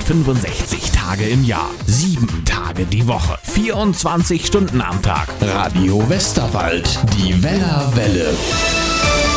365 Tage im Jahr, 7 Tage die Woche, 24 Stunden am Tag. Radio Westerwald, die Weller Welle.